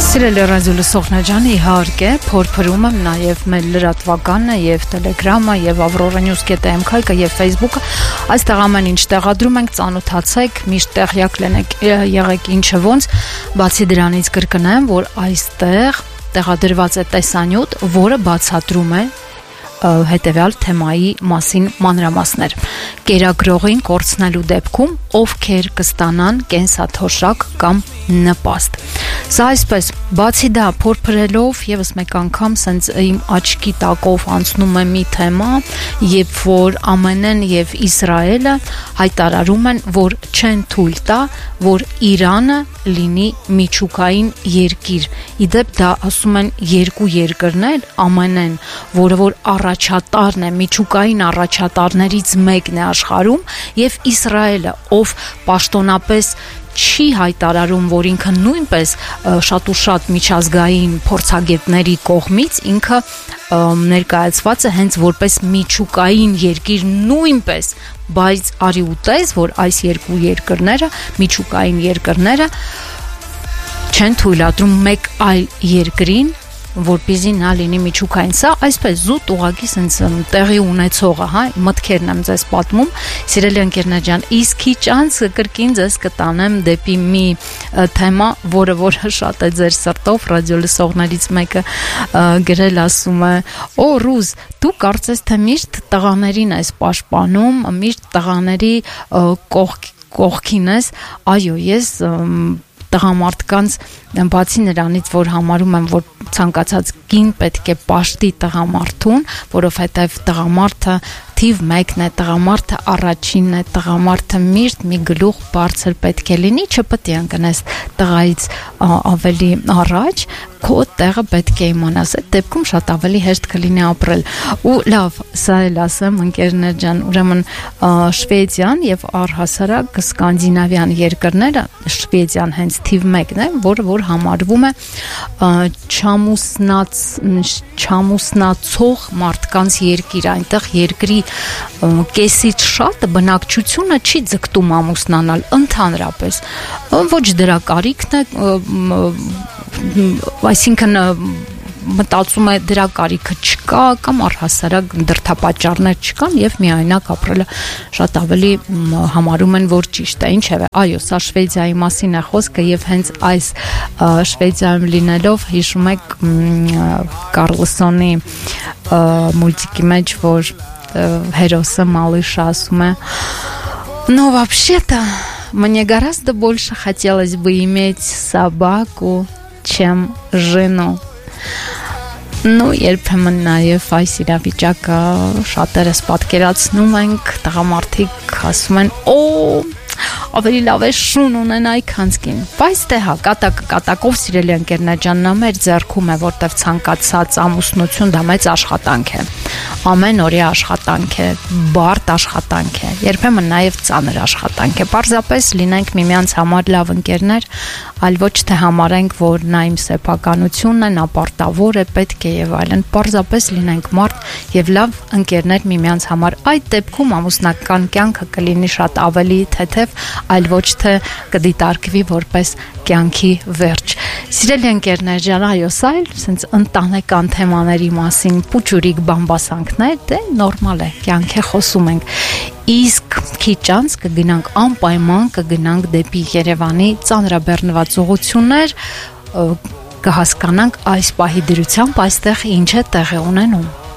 Սիրելի ռադիոլսողներ ջան, իհարկե, փորփրում եմ նաև մեր լրատվականը եւ Telegram-ը եւ Avrora-News.am քայքը եւ Facebook-ը։ Այստեղ ամեն ինչ տեղադրում ենք, ծանոթացեք, միշտ տեղյակ եղեք ինչը ոնց, բացի դրանից կրկնեմ, որ այստեղ տեղադրված է տեսանյութ, որը բացատրում է հետևյալ թեմայի մասին մանրամասներ։ Կերակրողին կորցնելու դեպքում ովքեր կստանան կենսաթոշակ կամ նպաստ։ Սա այսպես, բացի դա փորփրելով եւս մեկ անգամ սենց իմ աչքի տակով անցնում է մի թեմա, երբ որ ԱՄՆ-ն եւ Իսրայելը հայտարարում են, որ չեն թույլ տա, որ Իրանը լինի միջուկային երկիր։ Իդեպ դա ասում են երկու երկրներ, ԱՄՆ-ն, որը որ առաջատարն է, միջուկային առաջատարներից մեկն է աշխարհում, եւ Իսրայելը, ով պաշտոնապես չի հայտարարում, որ ինքը նույնպես շատ ու շատ միջազգային փորձագետների կողմից ինքը ներկայացված է հենց որպես միջուկային երկիր նույնպես, բայց արի ուտես, որ այս երկու երկրները, միջուկային երկրները չեն թույլատրում մեկ այլ երկրին, որպեսզի նա լինի միջուկային։ Սա այսպես զուտ ուղղակի սենց տեղի ունեցողը, հա, մտքերն եմ ձեզ պատմում, սիրելի ընկերներ ջան, իսկ քիչ անց կրկին ձեզ կտանեմ դեպի մի թեմա, որը շատ է ձեր սրտով, ռադիոլսողներից մեկը գրել ասում է. «Օ Ռուզ, դու կարծես թե միշտ տղաներին ես պաշտպանում, միշտ տղաների կողքին ես»։ Այո, ես տղամարդկանց բացի նրանից, որ համարում եմ, որ ցանկացած կին պետք է պաշտի տղամարդուն, որովհետև տղամարդը թիվ 1-ն է, տղամարդը առաջինն է, տղամարդը միշտ մի գլուխ բարձր պետք է լինի, չպետք է ընկնես տղայից ավելի առաջ, քո տեղը պետք է իմանաս, այդ դեպքում շատ ավելի հեշտ կլինի ապրել։ Ու լավ, սա էլ ասեմ, ընկերներ ջան, ուրեմն Շվեդիան եւ առհասարակ սկանդինավյան երկրները, Շվեդիան հենց թիվ 1-ն է, որը որ համարվում է չամուսնացող մարդկանց երկիր, այնտեղ երկրի կեսից շատ բնակչությունը չի ձգտում ամուսնանալ ընդհանրապես, ոչ դրա կարիքն է, այսինքն մտածում է դրա կարիքը չկա կամ առհասարակ դրդապատճառներ չկան եւ միայնակ ապրելը շատ ավելի համարում են, որ ճիշտ է։ Ինչևէ, այո, սա Շվեդիայի մասին է խոսքը եւ հենց այս Շվեդիայում լինելով հիշում եք Կարլսոնի մուլտիկի մեջ, որ հերոսը Малыша ասում է. «Ну, вообще-то, мне гораздо больше хотелось бы иметь собаку, чем жену». Ну, երբեմն նաև այս իրավիճակը շատերս պատկերացնում ենք, տղամարդիկ ասում են, «Օ, ավելի լավ է շուն ունենայի քանցքին»։ Բայց դե հա, կատակով սիրելի ընկերներ ջան, նա մեր ձեռքում է, որտեվ ցանկացած ամուսնություն դա մեծ աշխատանք է։ Ամեն օրյա աշխատանք է, բարդ աշխատանք է, երբեմն նաև ծանր աշխատանք է։ Պարզապես լինենք միմյանց համար լավ ընկերներ, այլ ոչ թե համարենք, որ նա իմ սեփականությունն է, նա պարտավոր է, պետք է եւ այլն։ Պարզապես լինենք մարդ եւ լավ ընկերներ միմյանց համար։ Այդ դեպքում ամուսնական կյանքը կլինի շատ ավելի թեթև, այլ ոչ թե կդիտարկվի որպես կյանքի վերջ։ Սիրելի ընկերներ ջան, այո, սա էլ sense ընտանեկան թեմաների մասին փուճուրիկ բամբասանքներ, դե նորմալ է, կյանք է, խոսում ենք։ Իսկ քիչ անց կգնանք անպայման կգնանք դեպի Երևանի ծանրաբեռնված ուղղություններ, կհասկանանք այս պահի դրությամբ այստեղ ինչ է տեղի ունենում։